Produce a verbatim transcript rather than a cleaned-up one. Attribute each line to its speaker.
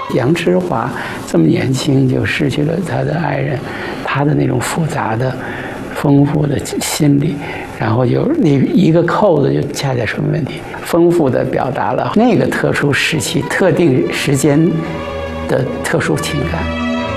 Speaker 1: 杨之华这么年轻就失去了他的爱人，他的那种复杂的、丰富的心理，然后有那一个扣子就恰恰什么问题，丰富地表达了那个特殊时期、特定时间的特殊情感。